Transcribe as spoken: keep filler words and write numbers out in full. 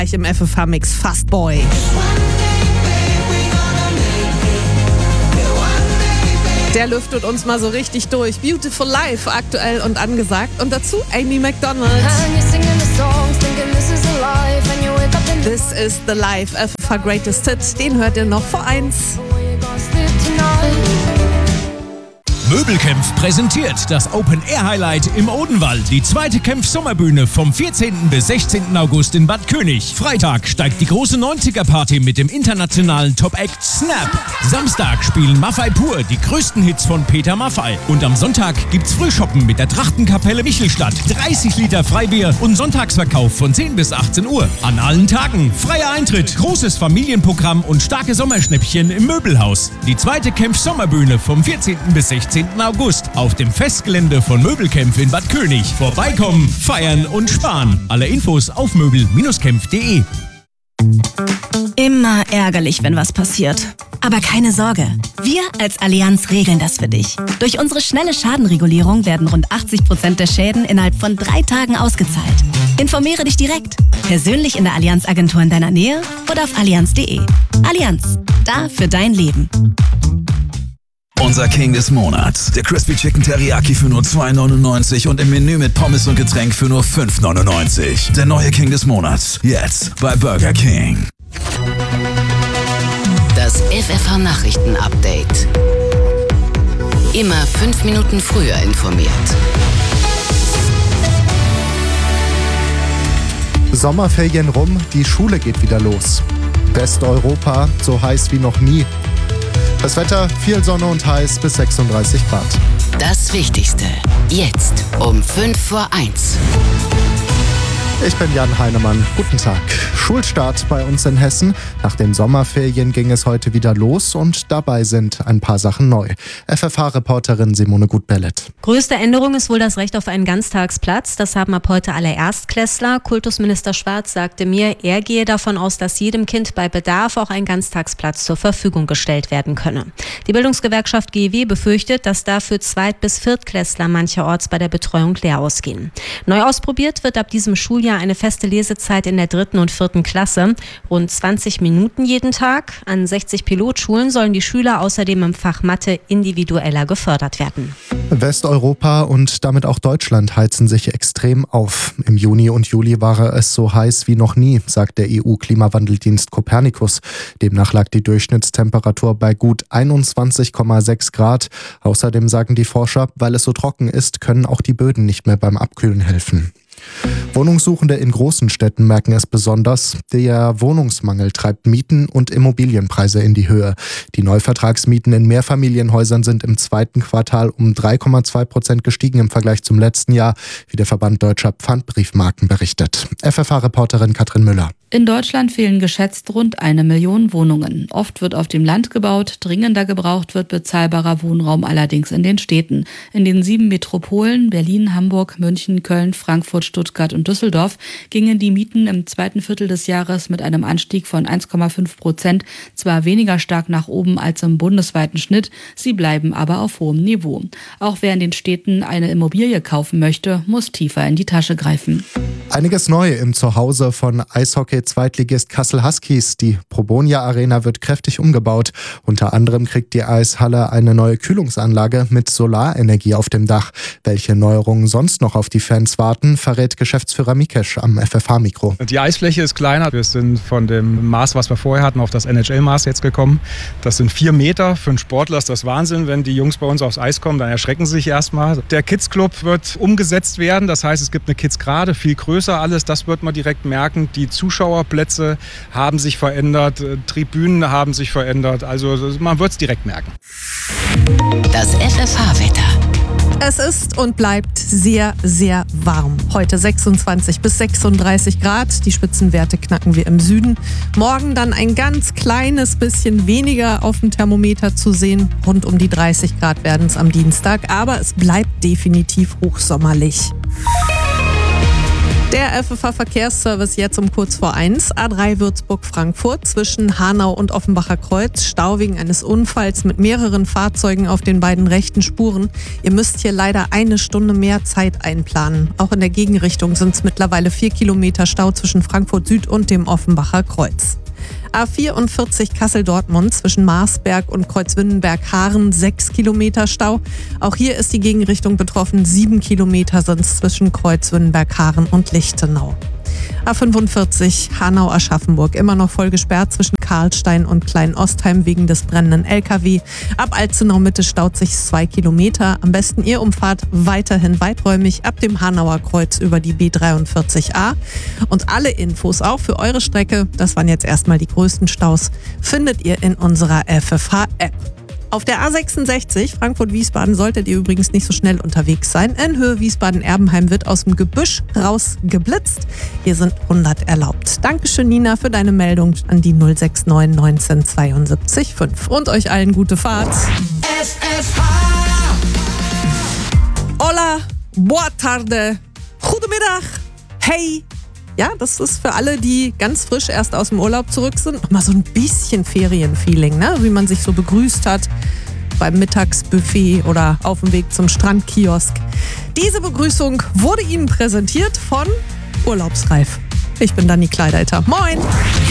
Gleich im F F H-Mix Fastboy. Der lüftet uns mal so richtig durch. Beautiful Life, aktuell und angesagt. Und dazu Amy Macdonald. This is the Life, F F H Greatest Hit. Den hört ihr noch vor eins. Möbelkämpf präsentiert das Open-Air-Highlight im Odenwald. Die zweite Kämpf-Sommerbühne vom vierzehnten bis sechzehnten August in Bad König. Freitag steigt die große neunziger-Party mit dem internationalen Top-Act Snap. Samstag spielen Maffei Pur die größten Hits von Peter Maffei. Und am Sonntag gibt's Frühshoppen mit der Trachtenkapelle Michelstadt. dreißig Liter Freibier und Sonntagsverkauf von zehn bis achtzehn Uhr. An allen Tagen freier Eintritt, großes Familienprogramm und starke Sommerschnäppchen im Möbelhaus. Die zweite Kämpf-Sommerbühne vom vierzehnten bis sechzehnten August auf dem Festgelände von Möbelkämpf in Bad König. Vorbeikommen, feiern und sparen. Alle Infos auf möbel kämpf punkt de. Immer ärgerlich, wenn was passiert. Aber keine Sorge, wir als Allianz regeln das für dich. Durch unsere schnelle Schadenregulierung werden rund achtzig Prozent der Schäden innerhalb von drei Tagen ausgezahlt. Informiere dich direkt, persönlich in der Allianz-Agentur in deiner Nähe oder auf allianz punkt de. Allianz, da für dein Leben. Unser King des Monats. Der Crispy Chicken Teriyaki für nur zwei neunundneunzig und im Menü mit Pommes und Getränk für nur fünf neunundneunzig. Der neue King des Monats. Jetzt bei Burger King. Das F F H-Nachrichten-Update. Immer fünf Minuten früher informiert. Sommerferien rum, die Schule geht wieder los. Westeuropa, so heiß wie noch nie. Das Wetter, viel Sonne und heiß bis sechsunddreißig Grad. Das Wichtigste, jetzt um fünf vor eins. Ich bin Jan Heinemann. Guten Tag. Schulstart bei uns in Hessen. Nach den Sommerferien ging es heute wieder los und dabei sind ein paar Sachen neu. F F H-Reporterin Simone Gut-Bellet. Größte Änderung ist wohl das Recht auf einen Ganztagsplatz. Das haben ab heute alle Erstklässler. Kultusminister Schwarz sagte mir, er gehe davon aus, dass jedem Kind bei Bedarf auch ein Ganztagsplatz zur Verfügung gestellt werden könne. Die Bildungsgewerkschaft G E W befürchtet, dass dafür Zweit- bis Viertklässler mancherorts bei der Betreuung leer ausgehen. Neu ausprobiert wird ab diesem Schuljahr eine feste Lesezeit in der dritten und vierten Klasse. Rund zwanzig Minuten jeden Tag. An sechzig Pilotschulen sollen die Schüler außerdem im Fach Mathe individueller gefördert werden. Westeuropa und damit auch Deutschland heizen sich extrem auf. Im Juni und Juli war es so heiß wie noch nie, sagt der E U-Klimawandeldienst Copernicus. Demnach lag die Durchschnittstemperatur bei gut einundzwanzig Komma sechs Grad. Außerdem sagen die Forscher, weil es so trocken ist, können auch die Böden nicht mehr beim Abkühlen helfen. Wohnungssuchende in großen Städten merken es besonders. Der Wohnungsmangel treibt Mieten und Immobilienpreise in die Höhe. Die Neuvertragsmieten in Mehrfamilienhäusern sind im zweiten Quartal um drei Komma zwei Prozent gestiegen im Vergleich zum letzten Jahr, wie der Verband Deutscher Pfandbriefmarken berichtet. F F H-Reporterin Katrin Müller. In Deutschland fehlen geschätzt rund eine Million Wohnungen. Oft wird auf dem Land gebaut, dringender gebraucht wird bezahlbarer Wohnraum allerdings in den Städten. In den sieben Metropolen Berlin, Hamburg, München, Köln, Frankfurt, Stuttgart und Düsseldorf gingen die Mieten im zweiten Viertel des Jahres mit einem Anstieg von eins Komma fünf Prozent zwar weniger stark nach oben als im bundesweiten Schnitt, sie bleiben aber auf hohem Niveau. Auch wer in den Städten eine Immobilie kaufen möchte, muss tiefer in die Tasche greifen. Einiges neu im Zuhause von Eishockey-Zweitligist Kassel Huskies. Die Probonia Arena wird kräftig umgebaut. Unter anderem kriegt die Eishalle eine neue Kühlungsanlage mit Solarenergie auf dem Dach. Welche Neuerungen sonst noch auf die Fans warten, verrät Geschäftsführer Mikesch am F F H-Mikro. Die Eisfläche ist kleiner. Wir sind von dem Maß, was wir vorher hatten, auf das N H L-Maß jetzt gekommen. Das sind vier Meter. Für einen Sportler ist das Wahnsinn. Wenn die Jungs bei uns aufs Eis kommen, dann erschrecken sie sich erstmal. Der Kids Club wird umgesetzt werden. Das heißt, es gibt eine Kids Gerade, viel größer alles. Das wird man direkt merken. Die Zuschauerplätze haben sich verändert. Tribünen haben sich verändert. Also man wird es direkt merken. Das F F H-Wetter. Es ist und bleibt sehr, sehr warm. Heute sechsundzwanzig bis sechsunddreißig Grad. Die Spitzenwerte knacken wir im Süden. Morgen dann ein ganz kleines bisschen weniger auf dem Thermometer zu sehen. Rund um die dreißig Grad werden es am Dienstag. Aber es bleibt definitiv hochsommerlich. Der F F H-Verkehrsservice jetzt um kurz vor eins. A drei Würzburg-Frankfurt zwischen Hanau und Offenbacher Kreuz. Stau wegen eines Unfalls mit mehreren Fahrzeugen auf den beiden rechten Spuren. Ihr müsst hier leider eine Stunde mehr Zeit einplanen. Auch in der Gegenrichtung sind es mittlerweile vier Kilometer Stau zwischen Frankfurt Süd und dem Offenbacher Kreuz. A vierundvierzig Kassel-Dortmund zwischen Marsberg und Kreuzwindenberg-Haaren, sechs Kilometer Stau. Auch hier ist die Gegenrichtung betroffen. sieben Kilometer sind es zwischen Kreuzwindenberg-Haaren und Lichtenau. A fünfundvierzig Hanau-Aschaffenburg immer noch voll gesperrt zwischen Karlstein und Klein-Ostheim wegen des brennenden L K W. Ab Alzenau-Mitte staut sich zwei Kilometer. Am besten ihr umfahrt weiterhin weiträumig ab dem Hanauer Kreuz über die B dreiundvierzig A. Und alle Infos auch für eure Strecke, das waren jetzt erstmal die größten Staus, findet ihr in unserer F F H-App. Auf der A sechsundsechzig Frankfurt-Wiesbaden solltet ihr übrigens nicht so schnell unterwegs sein. In Höhe Wiesbaden-Erbenheim wird aus dem Gebüsch rausgeblitzt. Hier sind hundert erlaubt. Dankeschön, Nina, für deine Meldung an die null sechs neun neunzehn zweiundsiebzig fünf. Und euch allen gute Fahrt. F F H. Hola, boa tarde, goedemiddag, hey. Ja, das ist für alle, die ganz frisch erst aus dem Urlaub zurück sind, nochmal so ein bisschen Ferienfeeling, ne? Wie man sich so begrüßt hat beim Mittagsbuffet oder auf dem Weg zum Strandkiosk. Diese Begrüßung wurde Ihnen präsentiert von Urlaubsreif. Ich bin Dani Kleideiter. Moin!